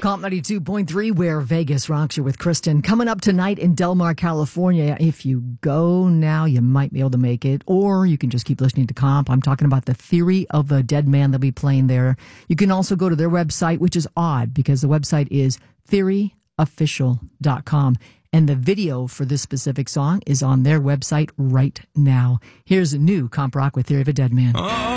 Comp 92.3, where Vegas rocks you with Kristen. Coming up tonight in Del Mar, California. If you go now, you might be able to make it, or you can just keep listening to Comp. I'm talking about the Theory of a Dead Man. They'll be playing there. You can also go to their website, which is odd because the website is theoryofficial.com. And the video for this specific song is on their website right now. Here's a new Comp Rock with Theory of a Dead Man.